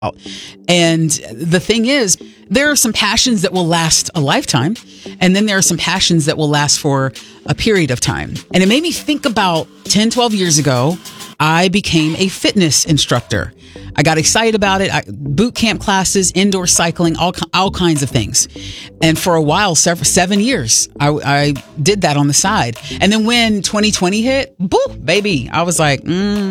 And the thing is, there are some passions that will last a lifetime, and then there are some passions that will last for a period of time. And it made me think about 10, 12 years ago, I became a fitness instructor. I got excited about it. Boot camp classes, indoor cycling, all kinds of things. And for a while, 7 years, I did that on the side. And then when 2020 hit, boop, baby, I was like,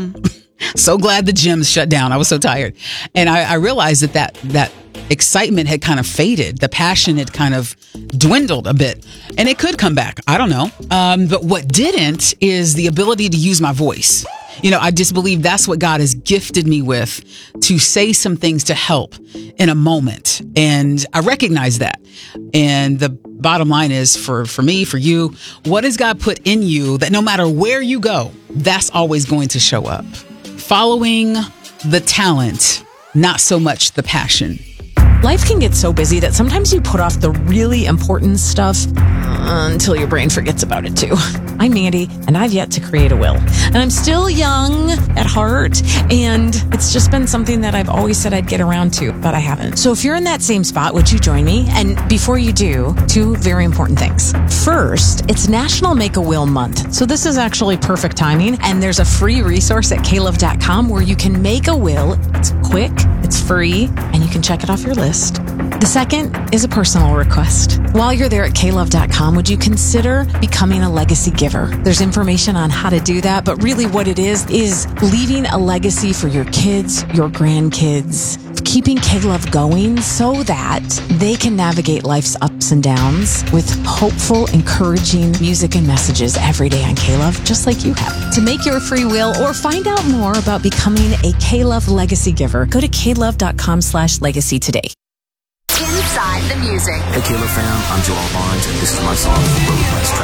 so glad the gyms shut down. I was so tired. And I realized that excitement had kind of faded. The passion had kind of dwindled a bit, and it could come back. I don't know. But what didn't is the ability to use my voice. I just believe that's what God has gifted me with, to say some things to help in a moment. And I recognize that. And the bottom line is for me, for you, what has God put in you that no matter where you go, that's always going to show up? Following the talent, not so much the passion. Life can get so busy that sometimes you put off the really important stuff until your brain forgets about it too. I'm Mandy, and I've yet to create a will. And I'm still young at heart, and it's just been something that I've always said I'd get around to, but I haven't. So if you're in that same spot, would you join me? And before you do, 2 very important things. First, it's National Make a Will Month. So this is actually perfect timing, and there's a free resource at klove.com where you can make a will. It's quick, it's free, and you can check it off your list. The second is a personal request. While you're there at klove.com, would you consider becoming a legacy giver? There's information on how to do that, but really what it is leaving a legacy for your kids, your grandkids, keeping K-Love going so that they can navigate life's ups and downs with hopeful, encouraging music and messages every day on K-Love, just like you have. To make your free will or find out more about becoming a K-Love legacy giver, go to klove.com/legacy today. Inside the music. Hey, K-Love fam, I'm Joel Barnes, and this is my song, Road Less Traveled.